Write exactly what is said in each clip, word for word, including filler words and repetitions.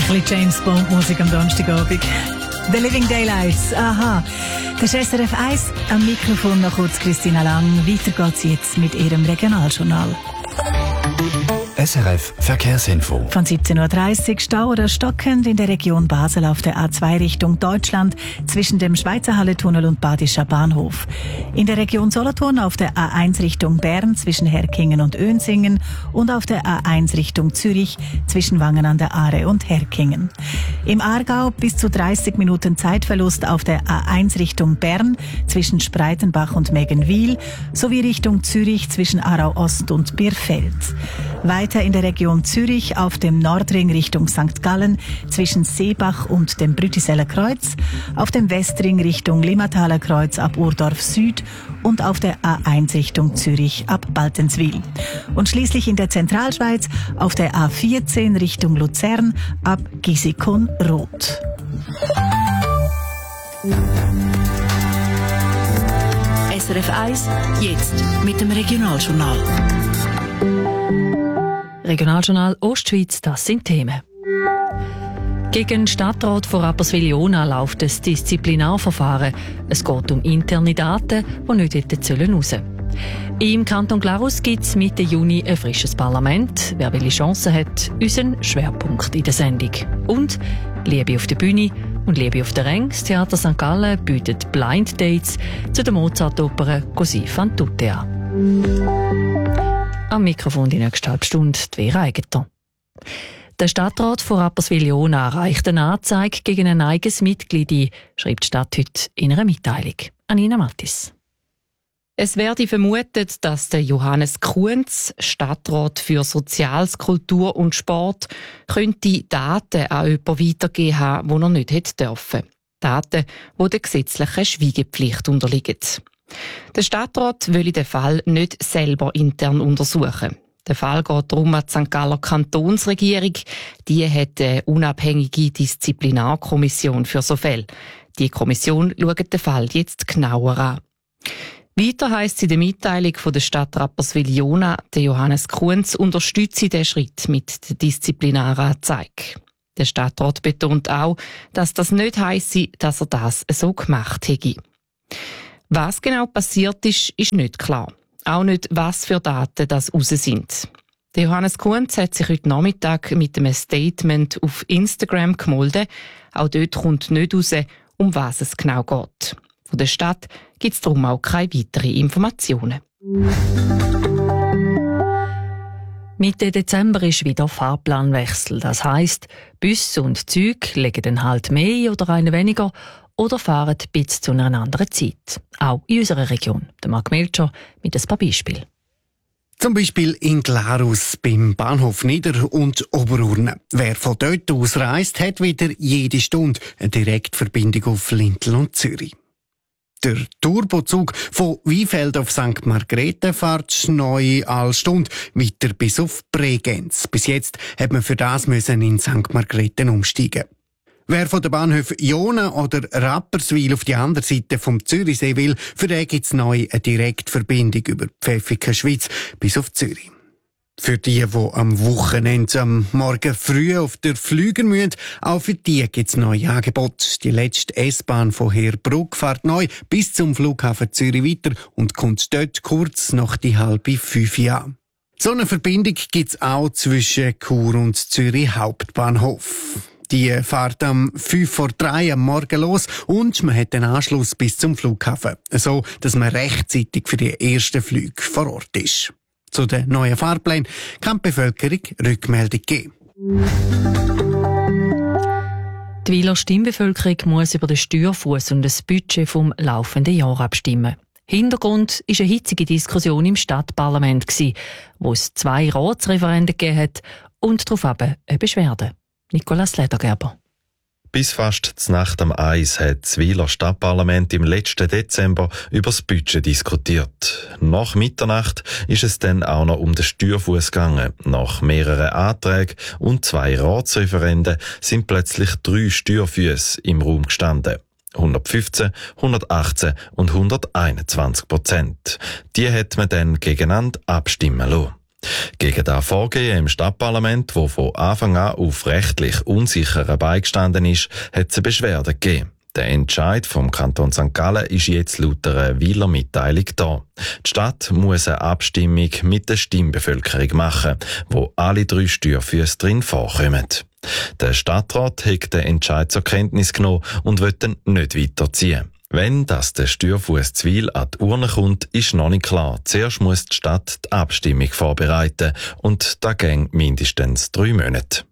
bisschen James Bond Musik am Donnerstagabend. The Living Daylights, aha. Das ist S R F eins, am Mikrofon noch kurz Christina Lang. Weiter geht's jetzt mit ihrem Regionaljournal. S R F Verkehrsinfo. Von siebzehn Uhr dreißig Stau oder stockend in der Region Basel auf der A zwei Richtung Deutschland zwischen dem Schweizer Halletunnel und Badischer Bahnhof. In der Region Solothurn auf der A eins Richtung Bern zwischen Herkingen und Önsingen und auf der A eins Richtung Zürich zwischen Wangen an der Aare und Herkingen. Im Aargau bis zu dreißig Minuten Zeitverlust auf der A eins Richtung Bern zwischen Spreitenbach und Meggenwil sowie Richtung Zürich zwischen Aarau Ost und Birfeld. Weiter in der Region Zürich auf dem Nordring Richtung Sankt Gallen zwischen Seebach und dem Brütiseller Kreuz, auf dem Westring Richtung Limmataler Kreuz ab Urdorf Süd und auf der A eins Richtung Zürich ab Baltenswil. Und schließlich in der Zentralschweiz auf der A vierzehn Richtung Luzern ab Gisikon Roth. S R F eins, jetzt mit dem Regionaljournal. Regionaljournal Ostschweiz, das sind Themen. Gegen den Stadtrat von Rapperswil-Jona läuft ein Disziplinarverfahren. Es geht um interne Daten, die nicht hätten raus sollen. Im Kanton Glarus gibt es Mitte Juni ein frisches Parlament. Wer welche Chancen hat, unseren Schwerpunkt in der Sendung. Und Liebe auf der Bühne und Liebe auf der Reng. Das Theater Sankt Gallen bietet Blind Dates zu der Mozart-Oper Così fan tutte an. Am Mikrofon die nächste halbe Stunde die Vera Eigentor. Der Stadtrat von Rapperswil-Jona reicht eine Anzeige gegen ein eigenes Mitglied ein, schreibt die Stadt heute in einer Mitteilung. Anina Mattis. Es werde vermutet, dass der Johannes Kunz, Stadtrat für Soziales, Kultur und Sport, könnte Daten an jemanden weitergeben haben, die er nicht hätte dürfen. Daten, die der gesetzlichen Schweigepflicht unterliegen. Der Stadtrat will den Fall nicht selber intern untersuchen. Der Fall geht darum an die Sankt Galler Kantonsregierung. Die hat eine unabhängige Disziplinarkommission für so Fälle. Die Kommission schaut den Fall jetzt genauer an. Weiter heisst es in der Mitteilung von der Stadt Rapperswil-Jona, der Johannes Kunz unterstütze den Schritt mit der Disziplinaranzeige. Der Stadtrat betont auch, dass das nicht heisse, dass er das so gemacht hätte. Was genau passiert ist, ist nicht klar. Auch nicht, was für Daten das raus sind. Der Johannes Kunz hat sich heute Nachmittag mit einem Statement auf Instagram gemeldet. Auch dort kommt nicht raus, um was es genau geht. Von der Stadt gibt es darum auch keine weiteren Informationen. Mitte Dezember ist wieder Fahrplanwechsel. Das heisst, Busse und Züge legen den Halt mehr oder einen weniger oder fahren bis zu einer anderen Zeit. Auch in unserer Region. Der Marc Melcher mit ein paar Beispielen. Zum Beispiel in Glarus beim Bahnhof Nieder- und Oberurne. Wer von dort aus reist, hat wieder jede Stunde eine Direktverbindung auf Lintel und Zürich. Der Turbozug von Weinfeld auf Sankt Margrethe fährt neu alle Stunde weiter bis auf Bregenz. Bis jetzt hat man für das müssen in Sankt Margrethe umsteigen. Wer von den Bahnhöfen Jona oder Rapperswil auf die andere Seite vom Zürichsee will, für den gibt es neu eine Direktverbindung über Pfäffiken Schweiz bis auf Zürich. Für die, die am Wochenende am Morgen früh auf der Flüger müssen, auch für die gibt es neue Angebote. Die letzte S-Bahn von Heerbrugg fährt neu bis zum Flughafen Zürich weiter und kommt dort kurz nach die halbe fünf Jahre. So eine Verbindung gibt es auch zwischen Chur und Zürich Hauptbahnhof. Die fährt am fünf vor drei am Morgen los und man hat den Anschluss bis zum Flughafen. So, dass man rechtzeitig für die ersten Flüge vor Ort ist. Zu den neuen Fahrplänen kann die Bevölkerung Rückmeldung geben. Die Weiler Stimmbevölkerung muss über den Steuerfuss und das Budget vom laufenden Jahr abstimmen. Hintergrund war eine hitzige Diskussion im Stadtparlament, wo es zwei Ratsreferenden gegeben hat und darauf eine Beschwerde. Nicolas Ledergerber. Bis fast zur Nacht am Eis hat das Weiler Stadtparlament im letzten Dezember über das Budget diskutiert. Nach Mitternacht ist es dann auch noch um den Steuerfuss gegangen. Nach mehreren Anträgen und zwei Ratsreferenden sind plötzlich drei Steuerfüsse im Raum gestanden. hundertfünfzehn, hundertachtzehn und hunderteinundzwanzig Prozent. Die hat man dann gegeneinander abstimmen lassen. Gegen das Vorgehen im Stadtparlament, das von Anfang an auf rechtlich unsicheren Beinen gestanden ist, hat es eine Beschwerde gegeben. Der Entscheid vom Kanton Sankt Gallen ist jetzt laut einer Weiler Mitteilung da. Die Stadt muss eine Abstimmung mit der Stimmbevölkerung machen, wo alle drei Steuerfüsse drin vorkommen. Der Stadtrat hat den Entscheid zur Kenntnis genommen und will ihn nicht weiterziehen. Wenn das der Steuerfuss zu Wil an die Urne kommt, ist noch nicht klar. Zuerst muss die Stadt die Abstimmung vorbereiten und das geht mindestens drei Monate.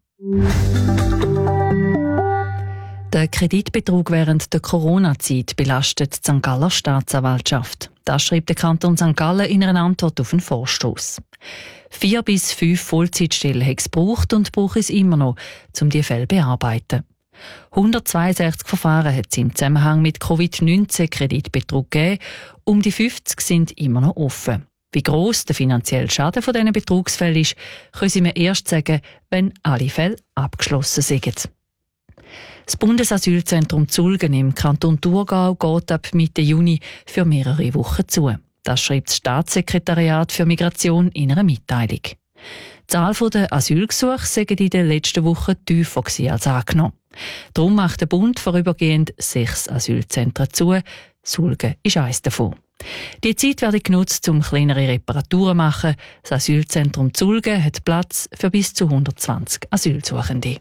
Der Kreditbetrug während der Corona-Zeit belastet die Sankt Galler Staatsanwaltschaft. Das schreibt der Kanton Sankt Gallen in einer Antwort auf einen Vorstoss. Vier bis fünf Vollzeitstellen hat es gebraucht und braucht es immer noch, um diese Fälle zu bearbeiten. hundertzweiundsechzig Verfahren hat es im Zusammenhang mit Covid neunzehn Kreditbetrug gegeben, um die fünfzig sind immer noch offen. Wie gross der finanzielle Schaden von diesen Betrugsfällen ist, können Sie mir erst sagen, wenn alle Fälle abgeschlossen sind. Das Bundesasylzentrum Zulgen im Kanton Thurgau geht ab Mitte Juni für mehrere Wochen zu. Das schreibt das Staatssekretariat für Migration in einer Mitteilung. Die Zahl der Asylgesuche sei in den letzten Wochen tiefer als angenommen. Darum macht der Bund vorübergehend sechs Asylzentren zu. Zulgen ist eines davon. Die Zeit werde genutzt, um kleinere Reparaturen zu machen. Das Asylzentrum Zulgen hat Platz für bis zu hundertzwanzig Asylsuchende.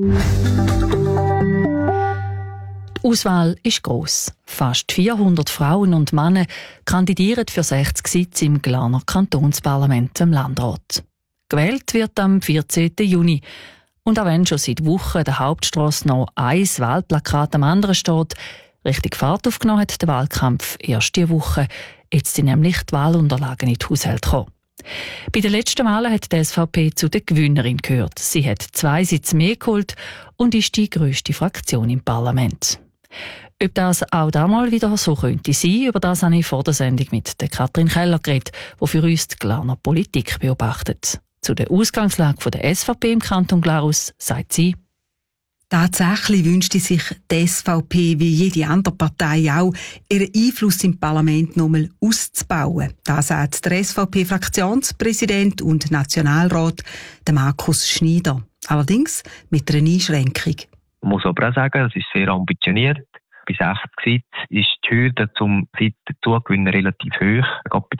Die Auswahl ist gross. Fast vierhundert Frauen und Männer kandidieren für sechzig Sitze im Glarner Kantonsparlament im Landrat. Gewählt wird am vierzehnten Juni. Und auch wenn schon seit Wochen der Hauptstrasse noch ein Wahlplakat am anderen steht, richtig Fahrt aufgenommen hat der Wahlkampf erst diese Woche. Jetzt sind nämlich die Wahlunterlagen in die Haushalte gekommen. Bei den letzten Wahlen hat die S V P zu der Gewinnerin gehört. Sie hat zwei Sitze mehr geholt und ist die grösste Fraktion im Parlament. Ob das auch damals wieder so könnte sein, über das habe ich vor der Sendung mit der Katrin Keller geredet, die für uns die Glarner Politik beobachtet. Zu der Ausgangslage der S V P im Kanton Glarus sagt sie: Tatsächlich wünschte sich die S V P wie jede andere Partei auch, ihren Einfluss im Parlament nochmal auszubauen. Das sagt der S V P-Fraktionspräsident und Nationalrat der Markus Schneider. Allerdings mit einer Einschränkung. Man muss aber auch sagen, es ist sehr ambitioniert. Bei sechzig Sitzen ist die Hürde zum Sitz dazugewinnen relativ hoch. Gerade bei